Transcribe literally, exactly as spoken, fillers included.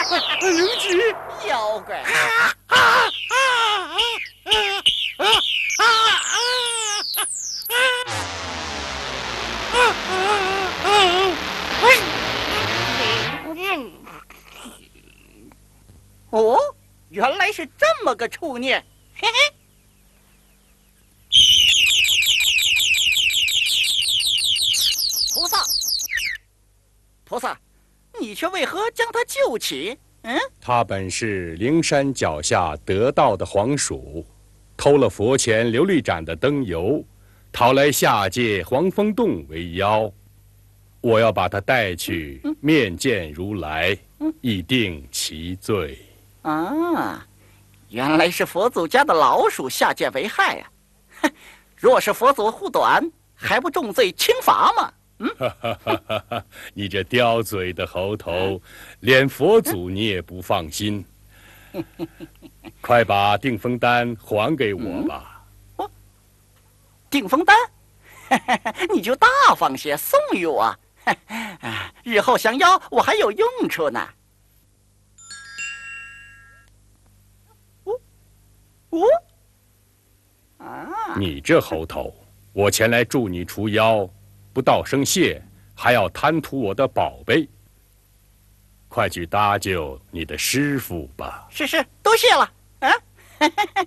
灵吉， 妖怪！ 啊啊啊啊啊啊啊啊！ 哦，原来是这么个处念，嘿嘿。菩萨，菩萨，你却为何将他救起？嗯， 他本是灵山脚下得道的黄鼠，偷了佛前琉璃盏的灯油，逃来下界黄风洞为妖。我要把他带去面见如来，以定其罪。 啊，原来是佛祖家的老鼠下界为害啊！哼，若是佛祖护短，还不重罪轻罚吗？嗯， 你这刁嘴的猴头，连佛祖你也不放心。快把定风丹还给我吧。 嗯哦、定风丹，你就大方些送与我，日后降妖我还有用处呢。哦，哦，啊！ 你这猴头，我前来助你除妖。不道声谢，还要贪图我的宝贝，快去搭救你的师父吧。 是是，多谢了。啊，